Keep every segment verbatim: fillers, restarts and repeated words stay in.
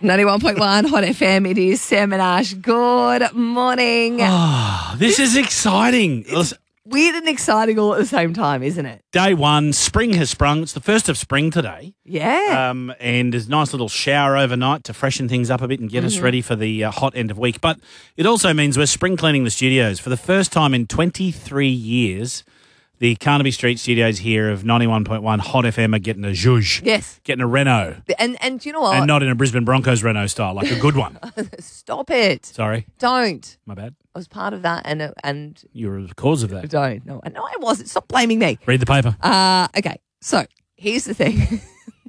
ninety-one point one Hot F M. It is Sam and Ash. Good morning. Oh, this is exciting. Listen, Weird and exciting all at the same time, isn't it? day one, spring has sprung. It's the first of spring today. Yeah. Um, and there's a nice little shower overnight to freshen things up a bit and get Mm-hmm. us ready for the uh, hot end of week. But it also means we're spring cleaning the studios. For the first time in twenty-three years, the Carnaby Street studios here of ninety-one point one Hot F M are getting a zhuzh. Yes. Getting a Renault. And and do you know what? And not in a Brisbane Broncos Renault style, like a good one. Stop it. Sorry, Don't. my bad. I was part of that and and You were the cause of that. don't. No, no, I wasn't. Stop blaming me. Read the paper. Uh, okay. So here's the thing.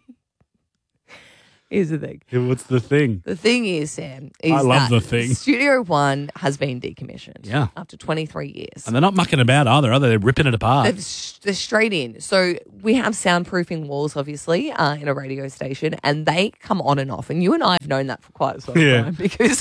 Here's the thing. What's the thing? The thing is, Sam, is I love that the thing. Studio One has been decommissioned. Yeah. After twenty-three years. And they're not mucking about either, are they? They're ripping it apart. They're, sh- they're straight in. So we have soundproofing walls, obviously, uh, in a radio station, and they come on and off. And you and I have known that for quite some Yeah. time because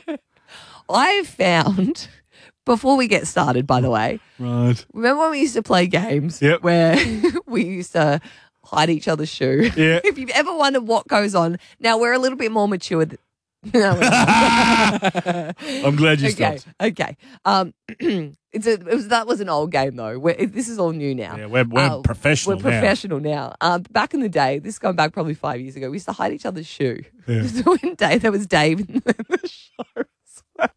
I've found, before we get started, by the way, Right. remember when we used to play games Yep. where we used to hide each other's shoe? Yeah. If you've ever wondered what goes on, now we're a little bit more mature. Th- no, we're not. I'm glad you okay, stopped. okay. Um, it's a, it was that was an old game though. We're, it, this is all new now. Yeah, we're, we're Uh, professional We're now. professional now. Um, back in the day, this is going back probably five years ago, we used to hide each other's shoe. Yeah. So when Dave, there was Dave in the show as well.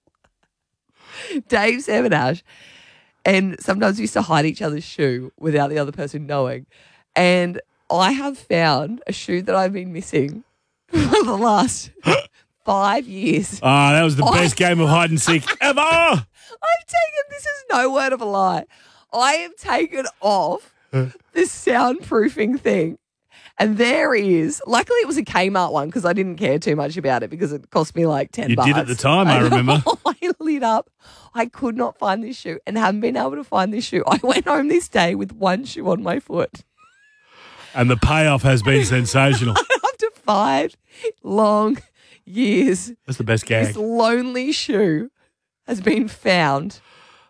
Dave, Sam and Ash. And sometimes we used to hide each other's shoe without the other person knowing. And I have found a shoe that I've been missing for the last five years. Oh, that was the I- best game of hide and seek ever. I've taken, this is no word of a lie, I have taken off this soundproofing thing. And there he is. Luckily, it was a Kmart one because I didn't care too much about it because it cost me like ten You bucks. did at the time, I remember. I lit up. I could not find this shoe and haven't been able to find this shoe. I went home this day with one shoe on my foot. And the payoff has been sensational. After five long years, That's the best this gag. lonely shoe has been found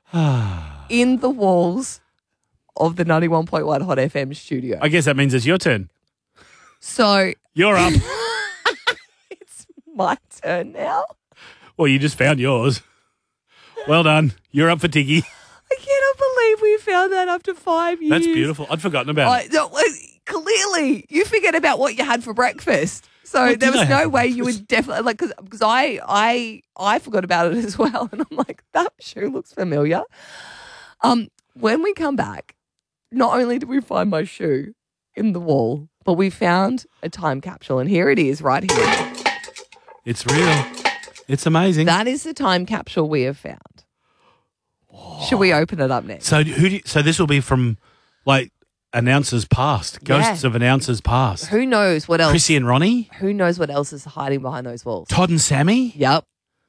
in the walls of the ninety-one point one Hot F M studio. I guess that means it's your turn. So You're up. it's my turn now. Well, you just found yours. Well done. You're up for Tiggy. I cannot believe we found that after five years. That's beautiful. I'd forgotten about I, it. no, well, clearly, you forget about what you had for breakfast. So What there did was I have no for way you breakfast? would definitely, like, because I, I, I forgot about it as well. And I'm like, that shoe looks familiar. Um, When we come back, not only did we find my shoe in the wall, but we found a time capsule. And here it is right here. It's real. It's amazing. That is the time capsule we have found. Should we open it up next? so who? Do you, so this will be from like announcers past, ghosts Yeah. of announcers past. Who knows what else? Chrissy and Ronnie, Who knows what else is hiding behind those walls? Todd and Sammy, Yep.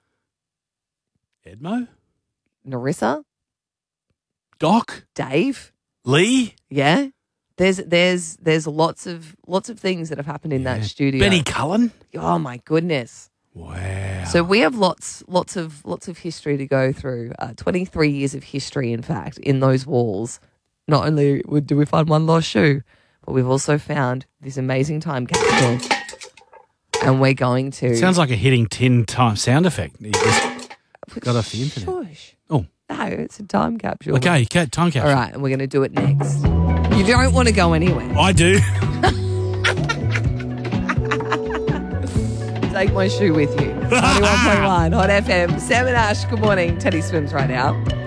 Edmo, Narissa, Doc, Dave. Lee, Yeah. There's there's there's lots of lots of things that have happened in that Yeah. studio. Benny Cullen. Oh my goodness. Wow. So we have lots lots of lots of history to go through. Uh, twenty-three years of history, in fact, in those walls. Not only would- do we find one lost shoe, but we've also found this amazing time capsule. And we're going to Sounds like a hitting tin time sound effect. You just got off the internet. Shush. Oh, No, it's a time capsule. okay. Okay, time capsule. All right, and we're going to do it next. You don't want to go anywhere. I do. Take my shoe with you. ninety-one point one Hot F M. Sam and Ash, good morning. Teddy swims right now.